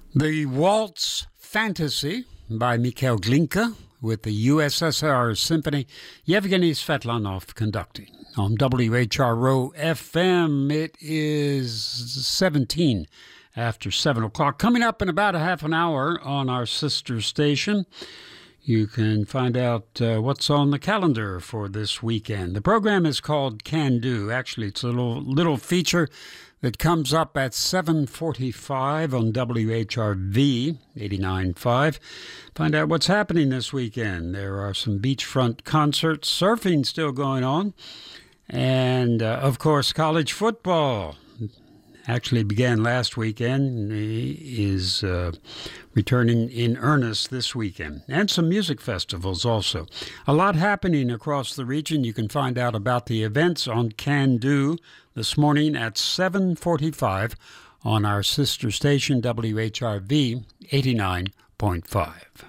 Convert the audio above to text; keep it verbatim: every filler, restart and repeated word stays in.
The Waltz Fantasy by Mikhail Glinka with the U S S R Symphony, Yevgeny Svetlanov conducting. On W H R O F M, it is seventeen after seven o'clock. Coming up in about a half an hour on our sister station, you can find out uh, what's on the calendar for this weekend. The program is called Can Do. Actually, it's a little, little feature that comes up at seven forty-five on W H R V eighty-nine point five. Find out what's happening this weekend. There are some beachfront concerts, surfing still going on, and, uh, of course, college football. Actually began last weekend, is uh, returning in earnest this weekend. And some music festivals also. A lot happening across the region. You can find out about the events on Can Do this morning at seven forty-five on our sister station W H R V eighty-nine point five.